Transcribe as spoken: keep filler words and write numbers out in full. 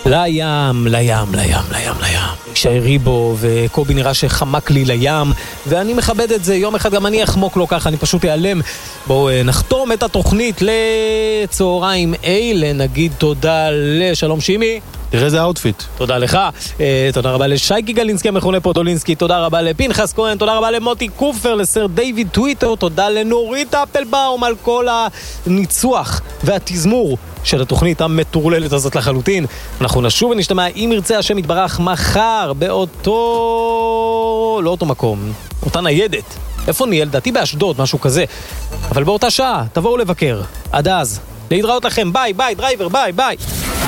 לים, לים, לים, לים, לים. שערי בו, וקובי נראה שחמק לי לים, ואני מכבד את זה. יום אחד גם אני אחמוק לו ככה, אני פשוט אעלם. בואו נחתום את התוכנית לצהריים אלה. נגיד תודה לשלום שימי. תראה איזה אאוטפיט. תודה לך. אה, תודה רבה לשייקי גלינסקי המכונה פודולינסקי. תודה רבה לפנחס כהן. תודה רבה למוטי קופר, לסר דיוויד טוויטר. תודה לנורית אפלבאום על כל הניצוח והתזמור של התוכנית המטורללת הזאת לחלוטין. אנחנו נשוב ונשתמע אם ירצה השם יתברך מחר באותו... לא אותו מקום, אותה ניידת. איפה נהיה? לדעתי באשדוד, משהו כזה. אבל באותה שעה, תבואו לבקר. עד אז, להתראות לכם. ביי, ביי, דרייבר, ביי, ביי.